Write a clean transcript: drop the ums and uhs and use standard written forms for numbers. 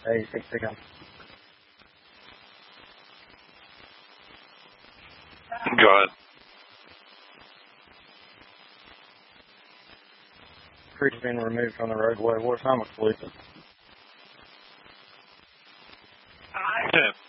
Hey, thanks again. Go ahead. Creek's been removed from the roadway. What time was police?